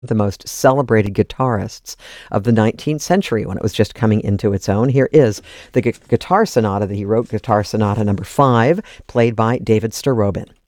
the most celebrated guitarists of the 19th century when it was just coming into its own. Here is the guitar sonata that he wrote, Guitar Sonata Number 5, played by David Starobin.